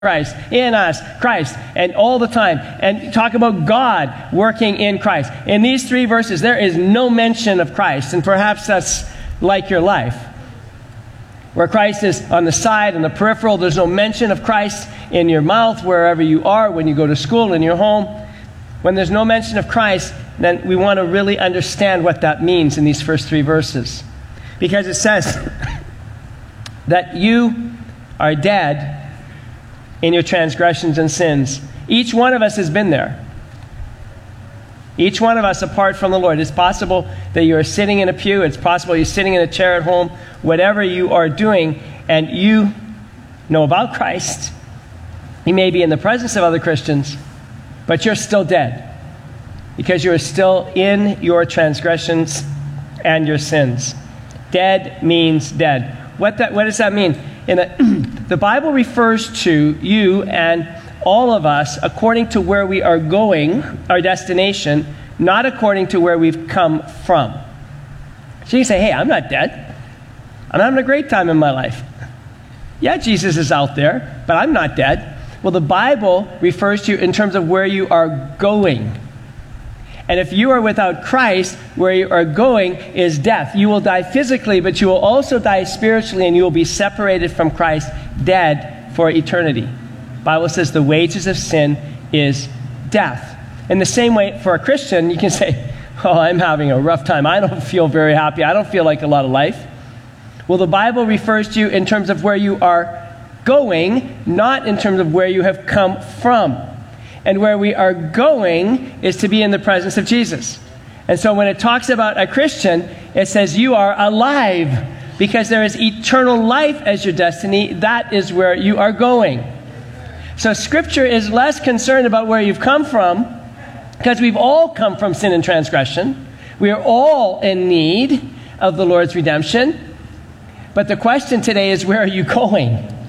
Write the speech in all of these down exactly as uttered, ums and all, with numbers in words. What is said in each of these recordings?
Christ, in us, Christ, and all the time, and talk about God working in Christ. In these three verses, there is no mention of Christ, and perhaps that's like your life, where Christ is on the side, on the peripheral. There's no mention of Christ in your mouth, wherever you are, when you go to school, in your home. When there's no mention of Christ, then we want to really understand what that means in these first three verses. Because it says that you are dead in your transgressions and sins. Each one of us has been there. Each one of us apart from the Lord. It's possible that you are sitting in a pew. It's possible you're sitting in a chair at home. Whatever you are doing, and you know about Christ, you may be in the presence of other Christians, but you're still dead because you're still in your transgressions and your sins. Dead means dead. What that, what does that mean? In a, the Bible refers to you and all of us according to where we are going, our destination, not according to where we've come from. So you say, hey, I'm not dead. I'm having a great time in my life. Yeah, Jesus is out there, but I'm not dead. Well, the Bible refers to you in terms of where you are going. And if you are without Christ, where you are going is death. You will die physically, but you will also die spiritually, and you will be separated from Christ, dead for eternity. The Bible says the wages of sin is death. In the same way, for a Christian, you can say, oh, I'm having a rough time. I don't feel very happy. I don't feel like a lot of life. Well, the Bible refers to you in terms of where you are going, not in terms of where you have come from. And where we are going is to be in the presence of Jesus. And so when it talks about a Christian, it says you are alive because there is eternal life as your destiny. That is where you are going. So Scripture is less concerned about where you've come from, because we've all come from sin and transgression. We are all in need of the Lord's redemption. But the question today is, where are you going?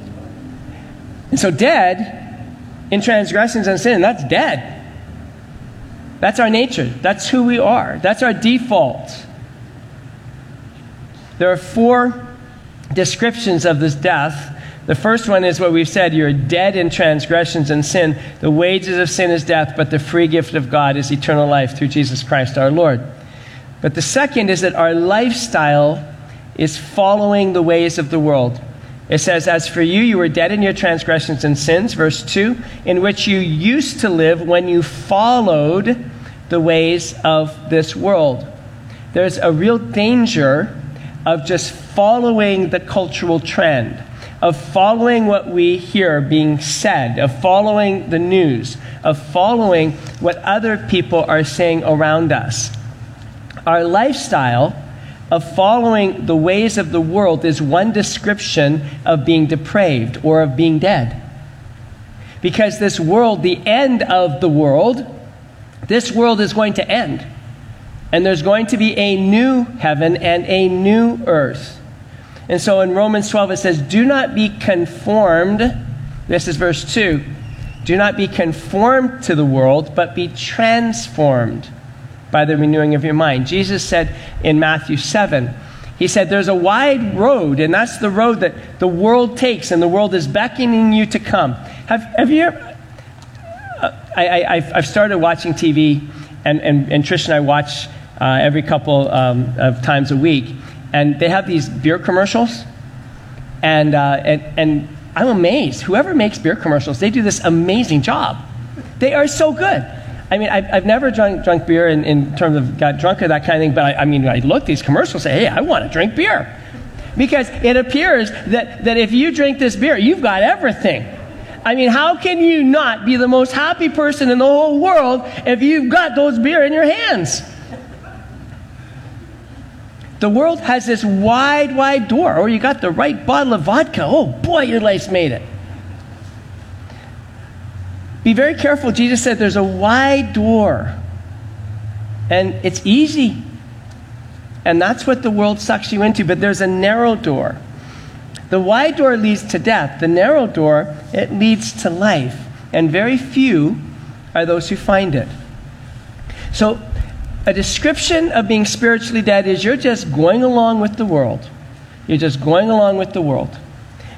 And so dead in transgressions and sin, that's dead. That's our nature. That's who we are. That's our default. There are four descriptions of this death. The first one is what we've said: you're dead in transgressions and sin. The wages of sin is death, but the free gift of God is eternal life through Jesus Christ our Lord. But the second is that our lifestyle is following the ways of the world. It says, as for you, you were dead in your transgressions and sins, verse two, in which you used to live when you followed the ways of this world. There's a real danger of just following the cultural trend, of following what we hear being said, of following the news, of following what other people are saying around us. Our lifestyle of following the ways of the world is one description of being depraved or of being dead. Because this world, the end of the world, this world is going to end. And there's going to be a new heaven and a new earth. And so in Romans twelve it says, do not be conformed, this is verse two, do not be conformed to the world, but be transformed by the renewing of your mind. Jesus said in Matthew seven, he said, there's a wide road, and that's the road that the world takes, and the world is beckoning you to come. Have, have you ever, uh, I, I, I've, I've started watching T V, and, and, and Trish and I watch uh, every couple um, of times a week, and they have these beer commercials, and, uh, and, and I'm amazed. Whoever makes beer commercials, they do this amazing job. They are so good. I mean, I've, I've never drunk, drunk beer in, in terms of got drunk or that kind of thing, but I, I mean, I look at these commercials and say, hey, I want to drink beer. Because it appears that, that if you drink this beer, you've got everything. I mean, how can you not be the most happy person in the whole world if you've got those beer in your hands? The world has this wide, wide door. Or you got the right bottle of vodka. Oh, boy, your life's made it. Be very careful. Jesus said there's a wide door. And it's easy. And that's what the world sucks you into. But there's a narrow door. The wide door leads to death. The narrow door, it leads to life. And very few are those who find it. So a description of being spiritually dead is you're just going along with the world. You're just going along with the world.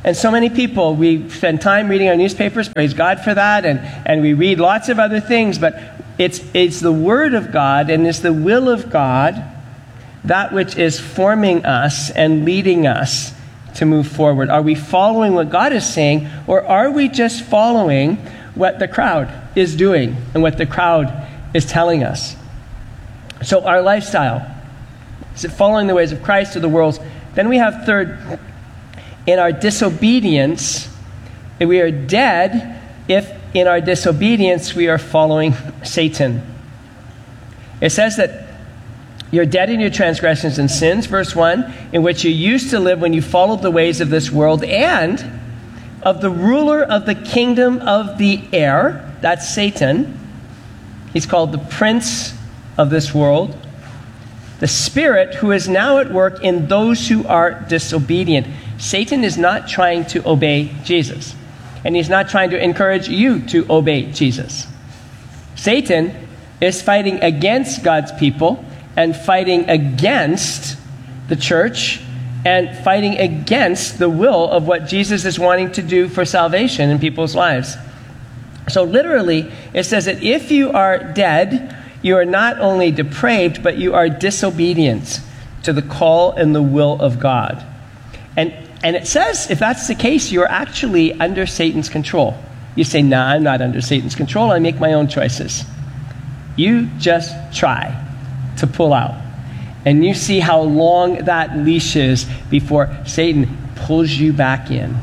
And so many people, we spend time reading our newspapers, praise God for that, and, and we read lots of other things, but it's, it's the Word of God and it's the will of God, that which is forming us and leading us to move forward. Are we following what God is saying, or are we just following what the crowd is doing and what the crowd is telling us? So our lifestyle, is it following the ways of Christ or the world's? Then we have third, in our disobedience, we are dead if in our disobedience we are following Satan. It says that you're dead in your transgressions and sins, verse one, in which you used to live when you followed the ways of this world and of the ruler of the kingdom of the air, that's Satan. He's called the prince of this world, the spirit who is now at work in those who are disobedient. Satan is not trying to obey Jesus, and he's not trying to encourage you to obey Jesus. Satan is fighting against God's people and fighting against the church and fighting against the will of what Jesus is wanting to do for salvation in people's lives. So literally, it says that if you are dead, you are not only depraved, but you are disobedient to the call and the will of God. And and it says, if that's the case, you're actually under Satan's control. You say, nah, I'm not under Satan's control. I make my own choices. You just try to pull out. And you see how long that leash is before Satan pulls you back in.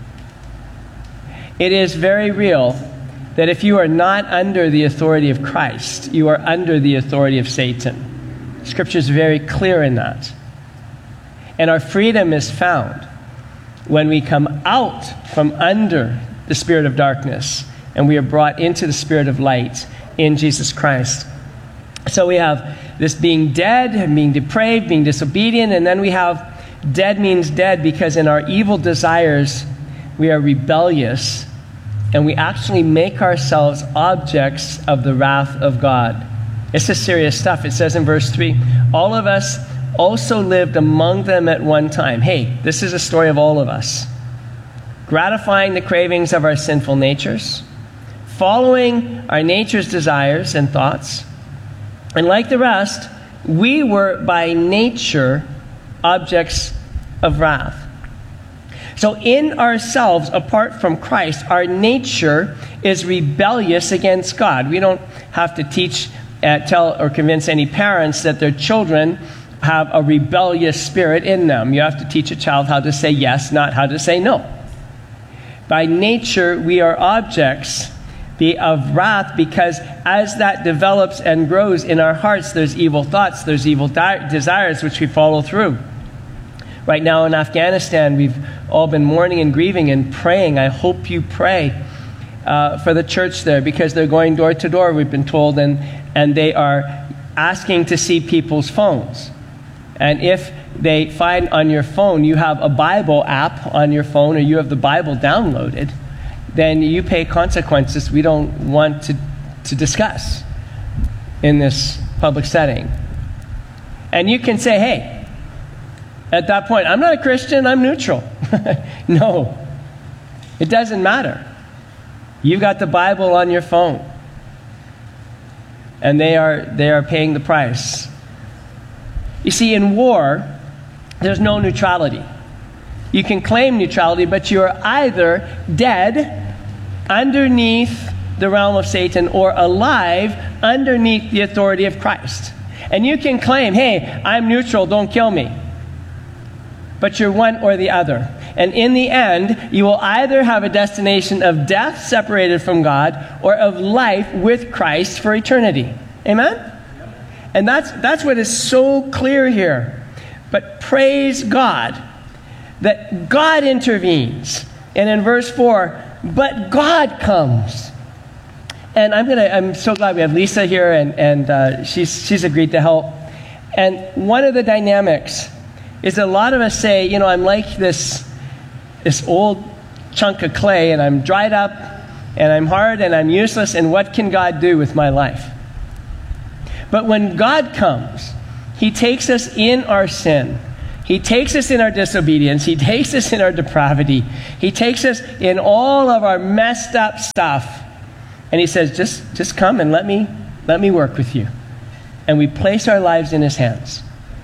It is very real that if you are not under the authority of Christ, you are under the authority of Satan. Scripture is very clear in that. And our freedom is found when we come out from under the spirit of darkness and we are brought into the spirit of light in Jesus Christ. So we have this being dead, being depraved, being disobedient, and then we have dead means dead because in our evil desires we are rebellious and we actually make ourselves objects of the wrath of God. It's a serious stuff. It says in verse three, all of us also lived among them at one time. Hey, this is a story of all of us. Gratifying the cravings of our sinful natures, following our nature's desires and thoughts, and like the rest, we were by nature objects of wrath. So in ourselves, apart from Christ, our nature is rebellious against God. We don't have to teach, uh, tell, or convince any parents that their children have a rebellious spirit in them. You have to teach a child how to say yes, not how to say no. By nature, we are objects of wrath because as that develops and grows in our hearts, there's evil thoughts, there's evil di- desires which we follow through. Right now in Afghanistan, we've all been mourning and grieving and praying. I hope you pray uh, for the church there because they're going door to door, we've been told, and, and they are asking to see people's phones. And if they find on your phone you have a Bible app on your phone or you have the Bible downloaded, then you pay consequences we don't want to, to discuss in this public setting. And you can say, hey, at that point, I'm not a Christian, I'm neutral. No, it doesn't matter. You've got the Bible on your phone. And they are, they are paying the price. You see, in war, there's no neutrality. You can claim neutrality, but you're either dead underneath the realm of Satan or alive underneath the authority of Christ. And you can claim, hey, I'm neutral, don't kill me. But you're one or the other. And in the end, you will either have a destination of death separated from God or of life with Christ for eternity. Amen? And that's, that's what is so clear here. But praise God that God intervenes. And in verse four, but God comes. And I'm gonna. I'm so glad we have Lisa here, and and uh, she's she's agreed to help. And one of the dynamics is that a lot of us say, you know, I'm like this this old chunk of clay, and I'm dried up, and I'm hard, and I'm useless. And what can God do with my life? But when God comes, He takes us in our sin. He takes us in our disobedience. He takes us in our depravity. He takes us in all of our messed up stuff. And he says, just, just come and let me, let me work with you. And we place our lives in his hands.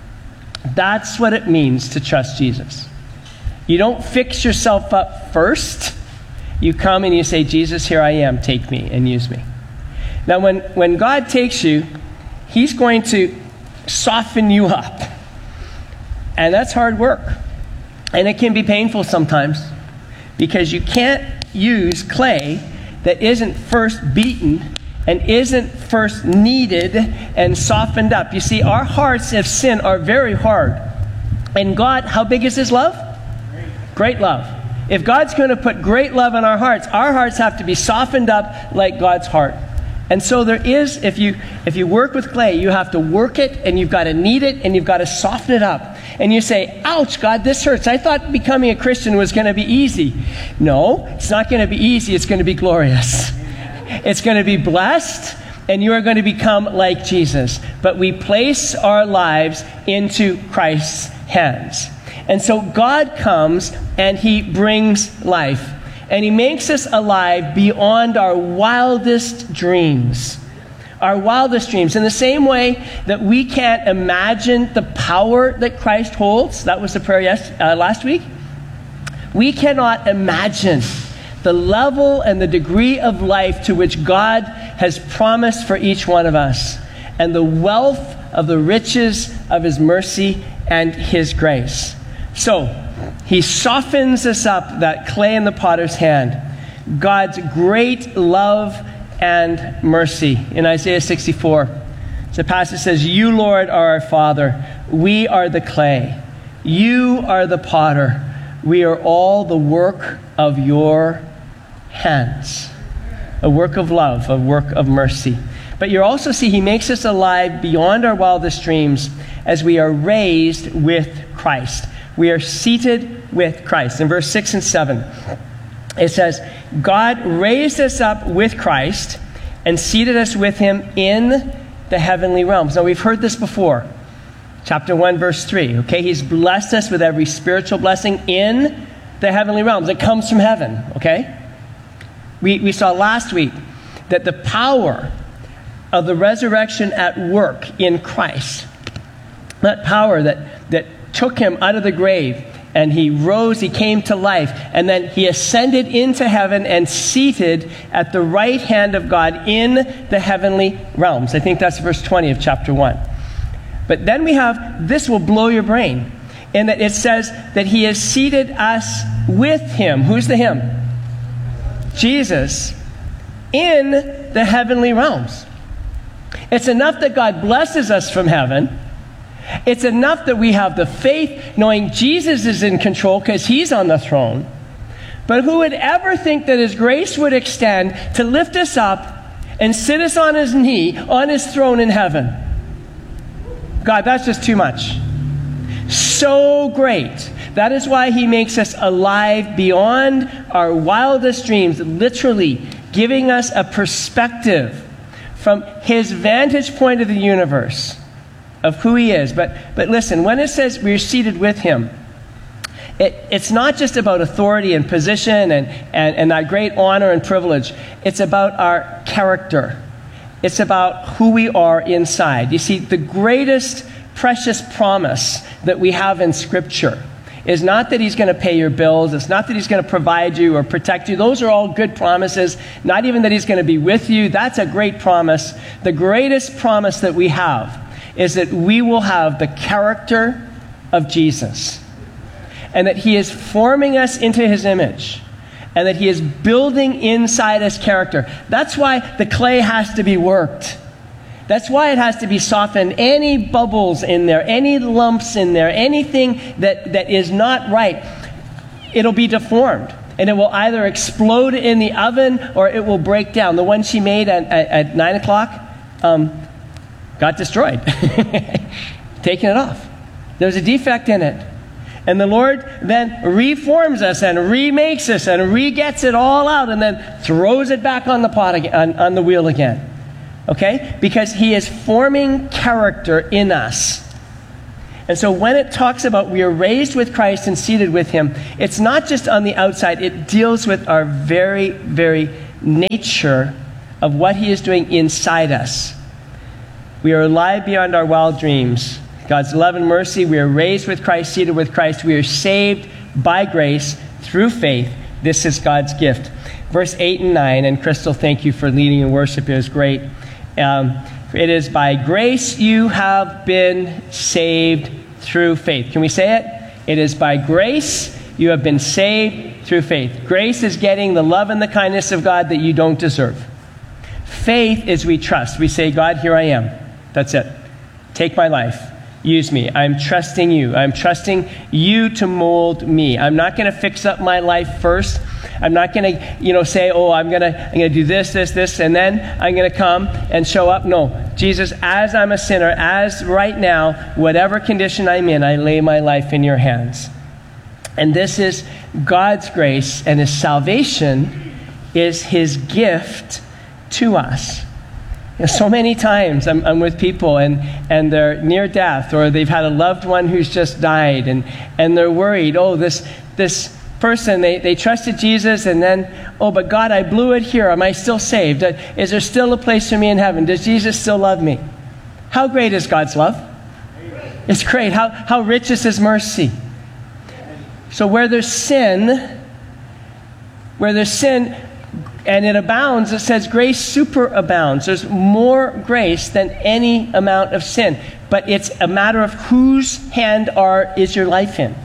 That's what it means to trust Jesus. You don't fix yourself up first. You come and you say, Jesus, here I am. Take me and use me. Now, when, when God takes you, he's going to soften you up. And that's hard work. And it can be painful sometimes because you can't use clay that isn't first beaten and isn't first kneaded and softened up. You see, our hearts of sin are very hard. And God, how big is his love? Great, great love. If God's going to put great love in our hearts, our hearts have to be softened up like God's heart. And so there is, if you if you work with clay, you have to work it, and you've got to knead it, and you've got to soften it up. And you say, ouch, God, this hurts. I thought becoming a Christian was going to be easy. No, it's not going to be easy. It's going to be glorious. It's going to be blessed, and you are going to become like Jesus. But we place our lives into Christ's hands. And so God comes, and he brings life. And he makes us alive beyond our wildest dreams. Our wildest dreams. In the same way that we can't imagine the power that Christ holds, that was the prayer yes, uh, last week, we cannot imagine the level and the degree of life to which God has promised for each one of us, and the wealth of the riches of his mercy and his grace. So, he softens us up, that clay in the potter's hand. God's great love and mercy. In Isaiah sixty-four, the passage says, you, Lord, are our Father. We are the clay. You are the potter. We are all the work of your hands. A work of love, a work of mercy. But you also see he makes us alive beyond our wildest dreams as we are raised with Christ. We are seated with Christ. In verse six and seven, it says, God raised us up with Christ and seated us with him in the heavenly realms. Now, we've heard this before. Chapter one, verse three. Okay, he's blessed us with every spiritual blessing in the heavenly realms. It comes from heaven, okay? We, we saw last week that the power of the resurrection at work in Christ, that power that, that took him out of the grave, and he rose, he came to life, and then he ascended into heaven and seated at the right hand of God in the heavenly realms. I think that's verse twenty of chapter one. But then we have, this will blow your brain, in that it says that he has seated us with him. Who's the him? Jesus, in the heavenly realms. It's enough that God blesses us from heaven. It's enough that we have the faith knowing Jesus is in control because he's on the throne. But who would ever think that his grace would extend to lift us up and sit us on his knee on his throne in heaven? God, that's just too much. So great. That is why he makes us alive beyond our wildest dreams, literally giving us a perspective from his vantage point of the universe, of who he is. But but listen, when it says we're seated with him, it, it's not just about authority and position and, and, and that great honor and privilege. It's about our character. It's about who we are inside. You see, the greatest precious promise that we have in Scripture is not that he's going to pay your bills. It's not that he's going to provide you or protect you. Those are all good promises. Not even that he's going to be with you. That's a great promise. The greatest promise that we have is that we will have the character of Jesus, and that he is forming us into his image, and that he is building inside us character. That's why the clay has to be worked. That's why it has to be softened. Any bubbles in there, any lumps in there, anything that, that is not right, it'll be deformed. And it will either explode in the oven or it will break down. The one she made at, at, at nine o'clock um, got destroyed. Taking it off. There's a defect in it. And the Lord then reforms us and remakes us and re-gets it all out and then throws it back on the pot again, on, on the wheel again. Okay? Because he is forming character in us. And so when it talks about we are raised with Christ and seated with him, it's not just on the outside. It deals with our very, very nature of what he is doing inside us. We are alive beyond our wild dreams. God's love and mercy, we are raised with Christ, seated with Christ. We are saved by grace through faith. This is God's gift. Verse eight and nine, and Crystal, thank you for leading in worship. It was great. Um, it is by grace you have been saved through faith. Can we say it? It is by grace you have been saved through faith. Grace is getting the love and the kindness of God that you don't deserve. Faith is we trust. We say, God, here I am. That's it. Take my life. Use me. I'm trusting you. I'm trusting you to mold me. I'm not going to fix up my life first. I'm not going to, you know, say, oh, I'm going to I'm going to do this, this, this, and then I'm going to come and show up. No. Jesus, as I'm a sinner, as right now, whatever condition I'm in, I lay my life in your hands. And this is God's grace, and his salvation is his gift to us. You know, so many times I'm, I'm with people and, and they're near death, or they've had a loved one who's just died, and, and they're worried, oh, this this person, they, they trusted Jesus, and then, oh, but God, I blew it here. Am I still saved? Is there still a place for me in heaven? Does Jesus still love me? How great is God's love? It's great. How, how rich is his mercy? So where there's sin, where there's sin, and it abounds, it says grace superabounds. There's more grace than any amount of sin. But it's a matter of whose hand are is your life in.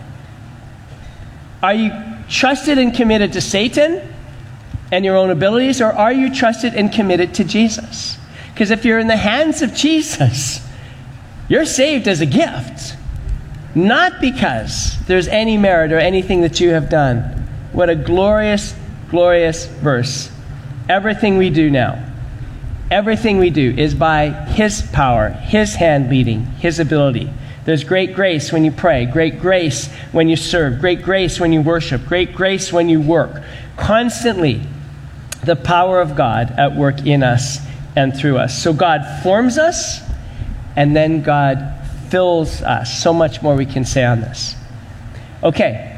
Are you trusted and committed to Satan and your own abilities, or are you trusted and committed to Jesus? Because if you're in the hands of Jesus, you're saved as a gift. Not because there's any merit or anything that you have done. What a glorious, glorious verse. Everything we do now, everything we do is by his power, his hand leading, his ability. There's great grace when you pray, great grace when you serve, great grace when you worship, great grace when you work. Constantly, the power of God at work in us and through us. So God forms us, and then God fills us. So much more we can say on this. Okay.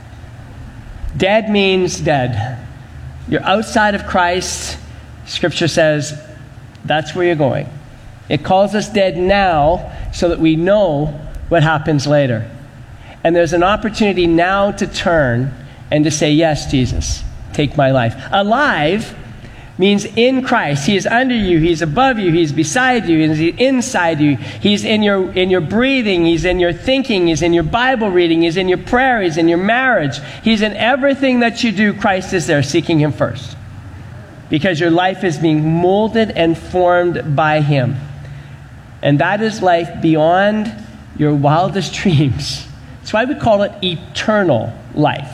Dead means dead. You're outside of Christ. Scripture says that's where you're going. It calls us dead now so that we know what happens later. And there's an opportunity now to turn and to say, yes, Jesus, take my life. Alive means in Christ. He is under you. He's above you. He's beside you. He's inside you. He's in your in your breathing. He's in your thinking. He's in your Bible reading. He's in your prayer. He's in your marriage. He's in everything that you do. Christ is there, seeking him first. Because your life is being molded and formed by him. And that is life beyond your wildest dreams. That's why we call it eternal life.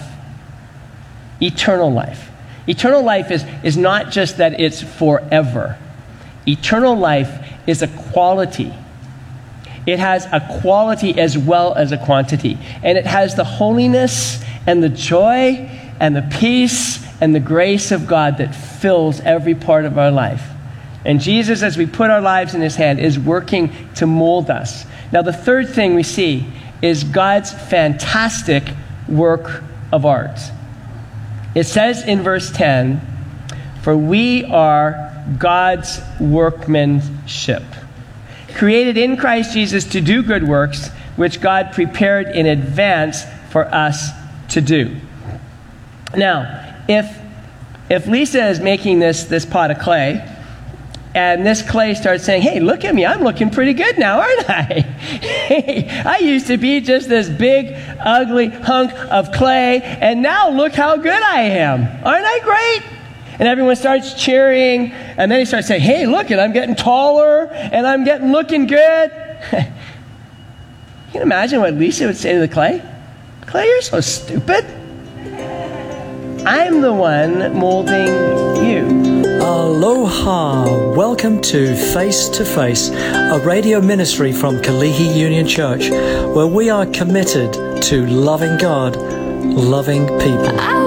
Eternal life. Eternal life is, is not just that it's forever. Eternal life is a quality. It has a quality as well as a quantity. And it has the holiness and the joy and the peace and the grace of God that fills every part of our life. And Jesus, as we put our lives in his hand, is working to mold us. Now, the third thing we see is God's fantastic work of art. It says in verse ten, for we are God's workmanship, created in Christ Jesus to do good works, which God prepared in advance for us to do. Now, if if Lisa is making this, this pot of clay, and this clay starts saying, hey, look at me, I'm looking pretty good now, aren't I? Hey, I used to be just this big, ugly hunk of clay, and now look how good I am. Aren't I great? And everyone starts cheering, and then he starts saying, hey, look, and I'm getting taller, and I'm getting looking good. You can imagine what Lisa would say to the clay. Clay, you're so stupid. I'm the one molding you. Aloha! Welcome to Face to Face, a radio ministry from Kalihi Union Church, where we are committed to loving God, loving people.